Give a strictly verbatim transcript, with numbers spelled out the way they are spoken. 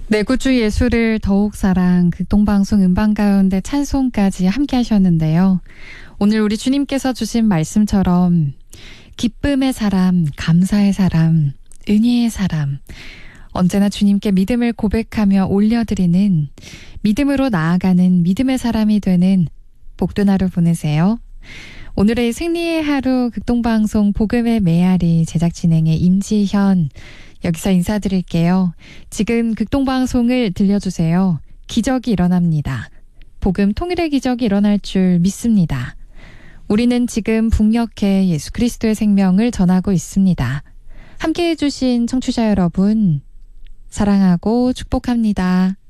내 구주 예수를 더욱 사랑, 극동방송 음반 가운데 찬송까지 함께 하셨는데요. 오늘 우리 주님께서 주신 말씀처럼 기쁨의 사람, 감사의 사람, 은혜의 사람, 언제나 주님께 믿음을 고백하며 올려드리는, 믿음으로 나아가는 믿음의 사람이 되는 복된 하루 보내세요. 오늘의 승리의 하루 극동방송 복음의 메아리 제작 진행의 임지현, 여기서 인사드릴게요. 지금 극동방송을 들려주세요. 기적이 일어납니다. 복음 통일의 기적이 일어날 줄 믿습니다. 우리는 지금 북녘에 예수 그리스도의 생명을 전하고 있습니다. 함께해 주신 청취자 여러분, 사랑하고 축복합니다.